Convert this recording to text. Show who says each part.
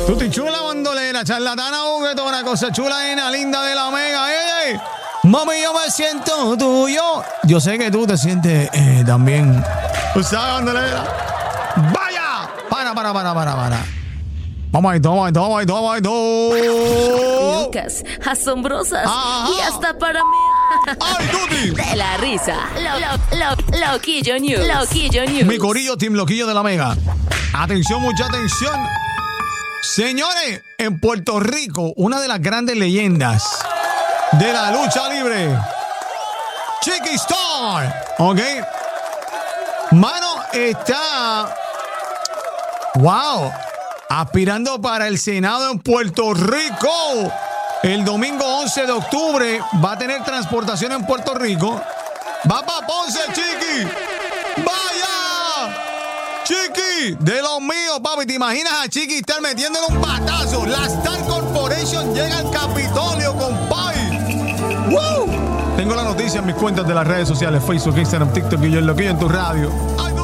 Speaker 1: Tuti chula bandolera, charlatana, juguetona, cosa chula, nena linda de la mega. ¡Ey! Mami, yo me siento tuyo. Yo sé que tú te sientes también. ¿Sabes, bandolera? ¡Vaya! Para. Vamos ahí,
Speaker 2: Locas, asombrosas y hasta para mí.
Speaker 1: ¡Ay, Tuti!
Speaker 2: De la risa. Loquillo News.
Speaker 1: Mi corillo, Team Loquillo de la Mega. Atención, mucha atención. Señores, en Puerto Rico, una de las grandes leyendas de la lucha libre, Chiqui Star. ¿Ok? Mano, está... ¡Wow! Aspirando para el Senado en Puerto Rico. El domingo 11 de octubre va a tener transportación en Puerto Rico. Va para Ponce, Chiqui. ¡Vaya! Chiqui, de los míos, papi. ¿Te imaginas a Chiqui estar metiéndole un batazo? La Star Corporation llega al Capitolio, compadre. ¡Woo! Tengo la noticia en mis cuentas de las redes sociales, Facebook, Instagram, TikTok y yo en Loquillo en tu radio. ¡Ay, no!